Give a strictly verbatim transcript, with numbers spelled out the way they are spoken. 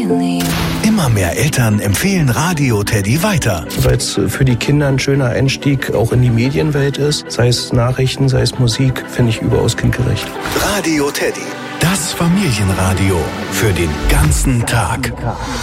Immer mehr Eltern empfehlen Radio Teddy weiter. Weil es für die Kinder ein schöner Einstieg auch in die Medienwelt ist. Sei es Nachrichten, sei es Musik, finde ich überaus kindgerecht. Radio Teddy, das Familienradio für den ganzen Tag.